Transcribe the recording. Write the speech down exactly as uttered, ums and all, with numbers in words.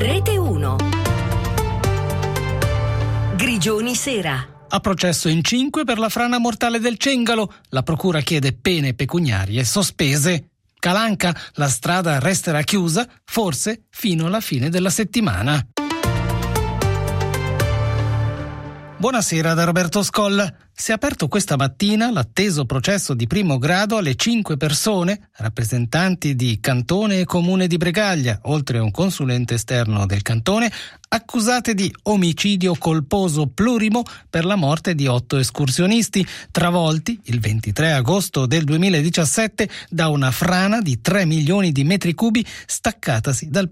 Rete uno. Grigioni Sera. A processo in cinque per la frana mortale del Cengalo. La procura chiede pene pecuniarie sospese. Calanca, la strada resterà chiusa, forse fino alla fine della settimana. Buonasera da Roberto Scolla. Si è aperto questa mattina l'atteso processo di primo grado alle cinque persone, rappresentanti di Cantone e Comune di Bregaglia, oltre a un consulente esterno del Cantone, accusate di omicidio colposo plurimo per la morte di otto escursionisti, travolti il ventitré agosto del duemiladiciassette da una frana di tre milioni di metri cubi staccatasi dal